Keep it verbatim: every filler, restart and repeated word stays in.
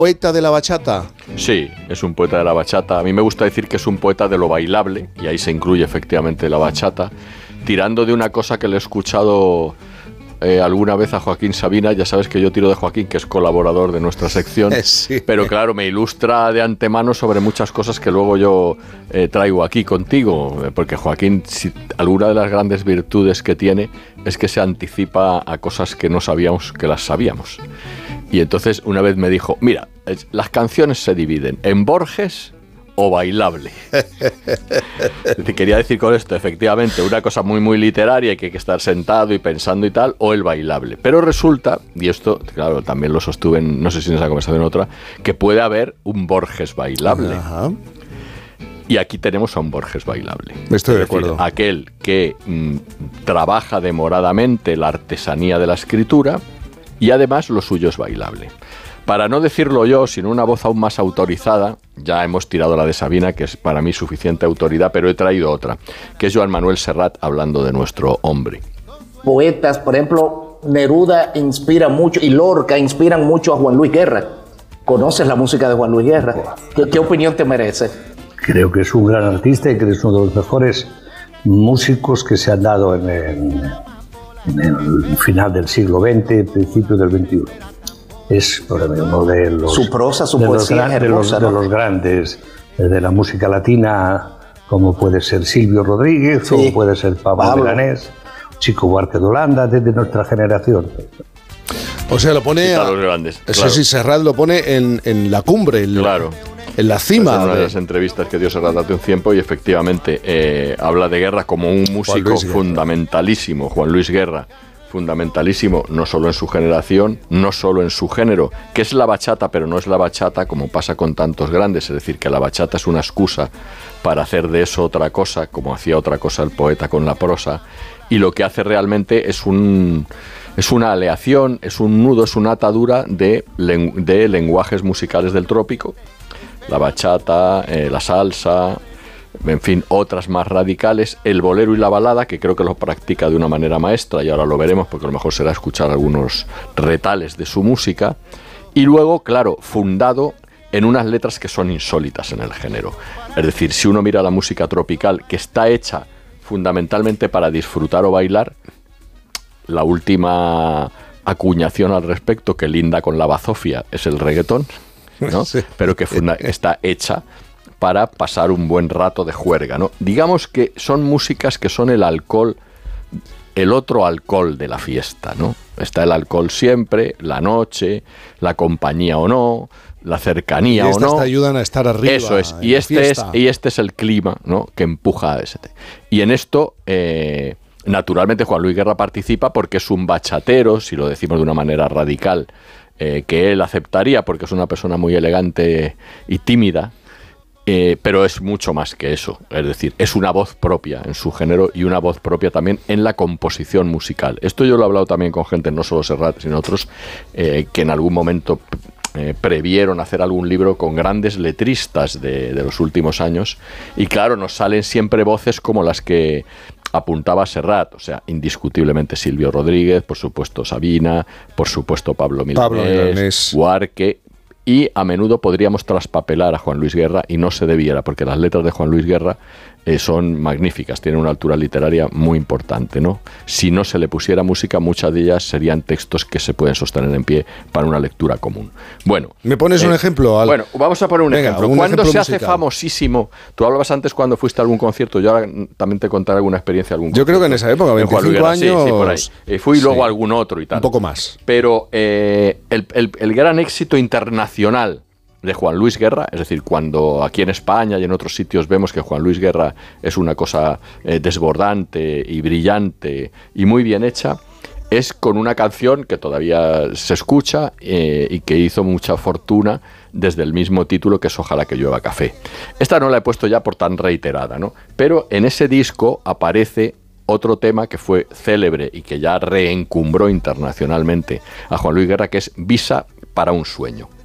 ¿Poeta de la bachata? Sí, es un poeta de la bachata. A mí me gusta decir que es un poeta de lo bailable, y ahí se incluye efectivamente la bachata, tirando de una cosa que le he escuchado eh, alguna vez a Joaquín Sabina. Ya sabes que yo tiro de Joaquín, que es colaborador de nuestra sección, sí. Pero claro, me ilustra de antemano sobre muchas cosas que luego yo eh, traigo aquí contigo, porque Joaquín, si, alguna de las grandes virtudes que tiene es que se anticipa a cosas que no sabíamos que las sabíamos. Y entonces una vez me dijo, mira, las canciones se dividen en Borges o bailable. Quería decir con esto, efectivamente, una cosa muy muy literaria, que hay que estar sentado y pensando y tal, o el bailable. Pero resulta, y esto, claro, también lo sostuve en, no sé si en esa conversación o en otra, que puede haber un Borges bailable. Ajá. Y aquí tenemos a un Borges bailable. Estoy de decir, acuerdo. Aquel que mmm, trabaja demoradamente la artesanía de la escritura, y además lo suyo es bailable. Para no decirlo yo, sino una voz aún más autorizada, ya hemos tirado la de Sabina, que es para mí suficiente autoridad, pero he traído otra, que es Joan Manuel Serrat hablando de nuestro hombre. Poetas, por ejemplo, Neruda inspira mucho y Lorca inspiran mucho a Juan Luis Guerra. ¿Conoces la música de Juan Luis Guerra? ¿Qué, qué opinión te merece? Creo que es un gran artista y que es uno de los mejores músicos que se han dado en el, en el final del siglo veinte, principio del veintiuno. Es uno de los, su prosa, su de poesía los, es hermosa, de los, ¿no? de los grandes de la música latina, como puede ser Silvio Rodríguez, sí. o puede ser Pablo, Pablo. Milanés, Chico Buarque de Holanda, desde nuestra generación. O sea, lo pone a, los grandes. Eso Claro. sí, Serrat lo pone en, en la cumbre, en, claro. en la cima. Es una de de las entrevistas que dio Serrat hace un tiempo, y efectivamente eh, habla de Guerra como un músico fundamentalísimo, Juan Luis Guerra. Fundamentalísimo, no solo en su generación, no solo en su género, que es la bachata, pero no es la bachata como pasa con tantos grandes, es decir, que la bachata es una excusa para hacer de eso otra cosa, como hacía otra cosa el poeta con la prosa, y lo que hace realmente es un es una aleación, es un nudo, es una atadura de, de lenguajes musicales del trópico, la bachata, eh, la salsa, en fin, otras más radicales, el bolero y la balada, que creo que lo practica de una manera maestra, y ahora lo veremos porque a lo mejor será escuchar algunos retales de su música, y luego, claro, fundado en unas letras que son insólitas en el género. Es decir, si uno mira la música tropical, que está hecha fundamentalmente para disfrutar o bailar, la última acuñación al respecto, que linda con la bazofia, es el reggaetón, ¿no? Sí. Pero que funda- está hecha para pasar un buen rato de juerga, ¿no? Digamos que son músicas que son el alcohol, el otro alcohol de la fiesta, ¿no? Está el alcohol siempre, la noche, la compañía o no, la cercanía y o no. te ayudan a estar arriba. Eso es, y este es, y este es el clima, ¿no?, que empuja a ese. Y en esto, eh, naturalmente, Juan Luis Guerra participa porque es un bachatero, si lo decimos de una manera radical, eh, que él aceptaría porque es una persona muy elegante y tímida. Eh, pero es mucho más que eso, es decir, es una voz propia en su género y una voz propia también en la composición musical. Esto yo lo he hablado también con gente, no solo Serrat, sino otros, eh, que en algún momento eh, previeron hacer algún libro con grandes letristas de, de los últimos años, y claro, nos salen siempre voces como las que apuntaba Serrat, o sea, indiscutiblemente Silvio Rodríguez, por supuesto Sabina, por supuesto Pablo Milanés, Pablo Milanés. Buarque. Y a menudo podríamos traspapelar a Juan Luis Guerra, y no se debiera, porque las letras de Juan Luis Guerra eh, son magníficas, tienen una altura literaria muy importante, ¿no? Si no se le pusiera música, muchas de ellas serían textos que se pueden sostener en pie para una lectura común. Bueno. ¿Me pones eh, un ejemplo? Al... Bueno, vamos a poner un Venga, ejemplo. Un ¿Cuándo ejemplo se musical? hace famosísimo? Tú hablabas antes cuando fuiste a algún concierto, yo ahora también te contaré alguna experiencia. Algún yo creo que en esa época, veinticinco años... Sí, sí, por ahí. Eh, fui sí, luego a algún otro y tal. Un poco más. Pero eh, el, el, el gran éxito internacional de Juan Luis Guerra, es decir, cuando aquí en España y en otros sitios vemos que Juan Luis Guerra es una cosa eh, desbordante y brillante y muy bien hecha, es con una canción que todavía se escucha eh, y que hizo mucha fortuna desde el mismo título, que es Ojalá que llueva café. Esta no la he puesto ya por tan reiterada, ¿no? Pero en ese disco aparece otro tema que fue célebre y que ya reencumbró internacionalmente a Juan Luis Guerra, que es Visa para un sueño.